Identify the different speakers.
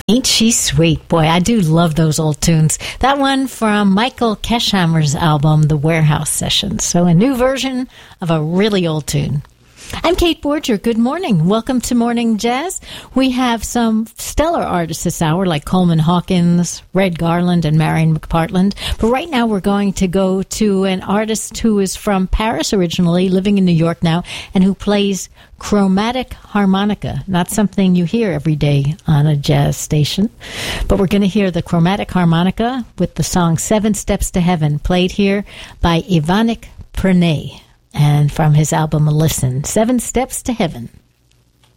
Speaker 1: Ain't She Sweet? Boy, I do love those old tunes. That one from Michael Keshammer's album, The Warehouse Sessions. So a new version of a really old tune. I'm Kate Borger. Good morning. Welcome to Morning Jazz. We have some stellar artists this hour like Coleman Hawkins, Red Garland, and Marion McPartland. But right now we're going to go to an artist who is from Paris originally, living in New York now, and who plays chromatic harmonica. Not something you hear every day on a jazz station. But we're going to hear the chromatic harmonica with the song 7 Steps to Heaven, played here by Ivanik Pernay. And from his album Listen, 7 Steps to Heaven.